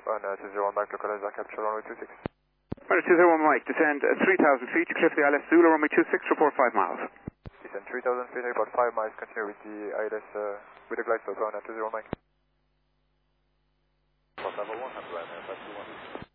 on 201 Mike, localizer capture runway 26. Right, 201 Mike, descend 3,000 feet to Clifford ILS Zulu, runway 26, report 5 miles. Descend 3,000 feet, about 5 miles, continue with the ILS, with the glide slope on 201 Mike. Level 1, have to land there, 521.